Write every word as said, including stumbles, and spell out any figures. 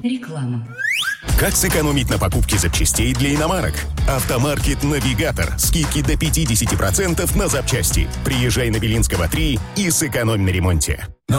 Реклама. Как сэкономить на покупке запчастей для иномарок? Автомаркет «Навигатор». Скидки до пятьдесят процентов на запчасти. Приезжай на Белинского три и сэкономь на ремонте.